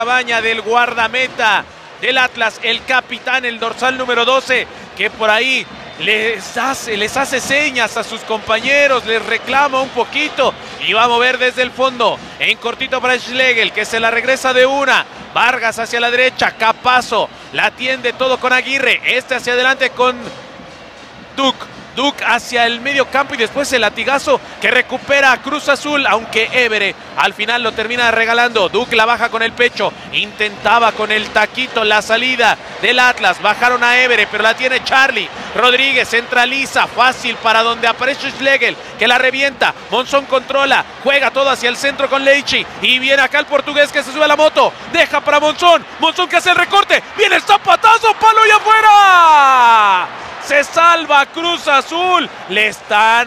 cabaña del guardameta del Atlas, el capitán, el dorsal número 12, que por ahí les hace señas a sus compañeros, les reclama un poquito y va a mover desde el fondo, en cortito para Schlegel, que se la regresa de una. Vargas hacia la derecha, Capazo, la atiende todo con Aguirre, hacia adelante con Duc hacia el medio campo y después el latigazo que recupera a Cruz Azul, aunque Évere al final lo termina regalando. Duc la baja con el pecho, intentaba con el taquito la salida del Atlas, bajaron a Évere, pero la tiene Charlie. Rodríguez centraliza, fácil para donde aparece Schlegel, que la revienta. Monzón controla, juega todo hacia el centro con Leichi y viene acá el portugués que se sube a la moto, deja para Monzón que hace el recorte, viene el zapatazo, palo y afuera. Se salva Cruz Azul. Le están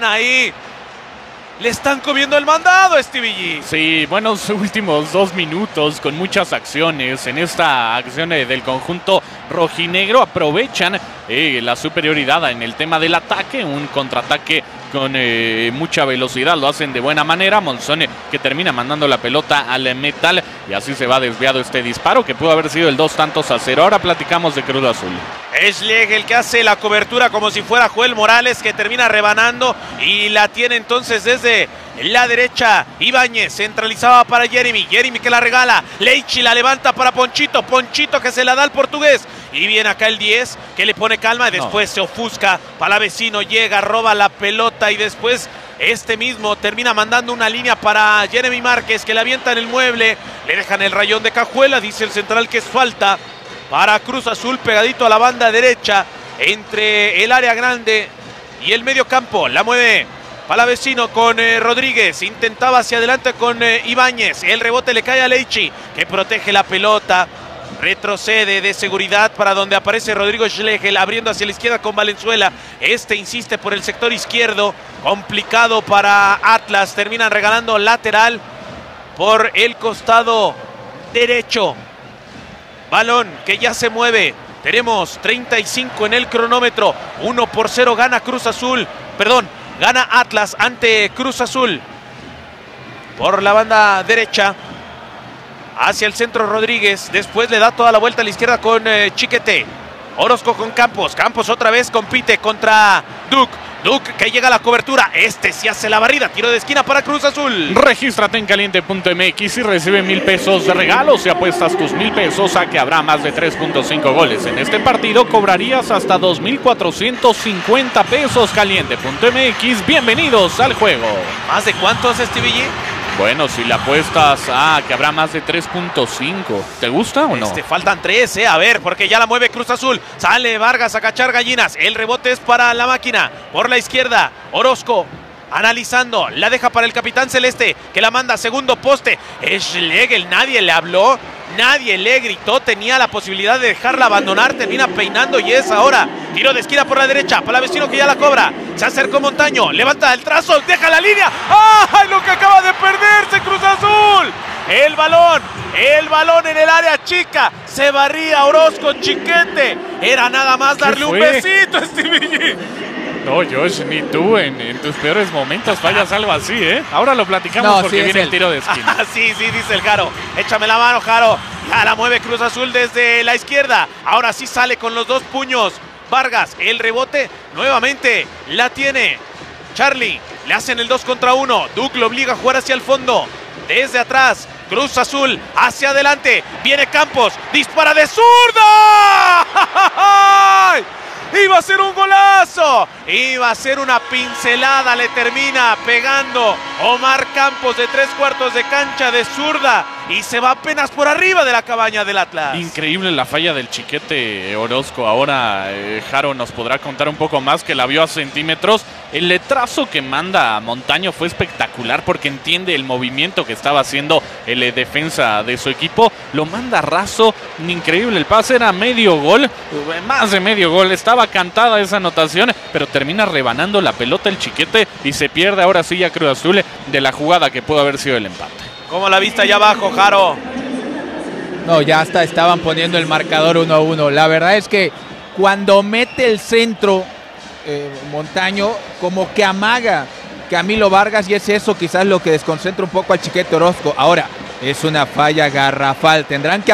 comiendo el mandado, Stevie G. Sí, buenos últimos 2 minutos con muchas acciones en esta acción del conjunto rojinegro. Aprovechan la superioridad en el tema del ataque, un contraataque con mucha velocidad, lo hacen de buena manera. Monzón que termina mandando la pelota al metal y así se va desviado este disparo que pudo haber sido el 2-0. Ahora platicamos de Cruz Azul. Es Schlegel que hace la cobertura como si fuera Joel Morales, que termina rebanando y la tiene entonces desde la derecha. Ibáñez centralizaba para Jeremy que la regala, Leichi la levanta para Ponchito que se la da al portugués y viene acá el 10 que le pone calma y después se ofusca. Palavecino llega, roba la pelota y después este mismo termina mandando una línea para Jeremy Márquez, que la avienta en el mueble, le dejan el rayón de cajuela, dice el central que es falta para Cruz Azul, pegadito a la banda derecha entre el área grande y el medio campo. La mueve Palavecino con Rodríguez, intentaba hacia adelante con Ibáñez, el rebote le cae a Leichi, que protege la pelota, retrocede de seguridad para donde aparece Rodrigo Schlegel, abriendo hacia la izquierda con Valenzuela. Insiste por el sector izquierdo, complicado para Atlas, terminan regalando lateral por el costado derecho. Balón que ya se mueve, tenemos 35 en el cronómetro, 1-0 gana Cruz Azul, gana Atlas ante Cruz Azul. Por la banda derecha, hacia el centro Rodríguez, después le da toda la vuelta a la izquierda con Chiquete. Orozco con Campos otra vez compite contra Duc que llega a la cobertura, sí hace la barrida, tiro de esquina para Cruz Azul. Regístrate en caliente.mx y recibe 1,000 pesos de regalo. Si apuestas tus 1,000 pesos a que habrá más de 3.5 goles en este partido, cobrarías hasta 2,450 pesos. Caliente.mx, bienvenidos al juego. ¿Más de cuántos, Stevie G? Bueno, si le apuestas que habrá más de 3.5, ¿te gusta o no? Faltan 3, a ver, porque ya la mueve Cruz Azul. Sale Vargas a cachar gallinas. El rebote es para la máquina. Por la izquierda, Orozco analizando. La deja para el capitán celeste, que la manda a segundo poste. Schlegel, nadie le habló, nadie le gritó. Tenía la posibilidad de dejarla abandonar. Termina peinando y es ahora. Tiro de esquina por la derecha. Palavecino que ya la cobra. Se acercó Montaño. Levanta el trazo. Deja la línea. ¡Ay, lo que acaba de perderse Cruz Azul! El balón en el área chica. Se barría Orozco, Chiquete. Era nada más darle un besito a Stevie G. No, Josh, ni tú en tus peores momentos fallas algo así, ¿eh? Ahora lo platicamos porque viene el tiro de esquina. Sí, dice el Jaro. Échame la mano, Jaro. Ya la mueve Cruz Azul desde la izquierda. Ahora sí sale con los 2 puños. Vargas, el rebote, nuevamente la tiene Charlie. Le hacen el 2 contra 1. Duc lo obliga a jugar hacia el fondo. Desde atrás, Cruz Azul hacia adelante. Viene Campos, dispara de zurda. Iba a ser un golazo, iba a ser una pincelada, le termina pegando Omar Campos de 3/4 de cancha de zurda y se va apenas por arriba de la cabaña del Atlas. Increíble la falla del Chiquete Orozco. Ahora Jaro nos podrá contar un poco más, que la vio a centímetros. El letrazo que manda a Montaño fue espectacular porque entiende el movimiento que estaba haciendo el defensa de su equipo. Lo manda raso, increíble el pase, era medio gol, más de medio gol. Estaba cantada esa anotación, pero termina rebanando la pelota el Chiquete y se pierde ahora sí ya Cruz Azul de la jugada que pudo haber sido el empate. ¿Cómo la viste allá abajo, Jaro? No, ya hasta estaban poniendo el marcador 1-1. La verdad es que cuando mete el centro Montaño, como que amaga Camilo Vargas y es eso quizás lo que desconcentra un poco al Chiquete Orozco. Ahora, Es una falla garrafal. Tendrán que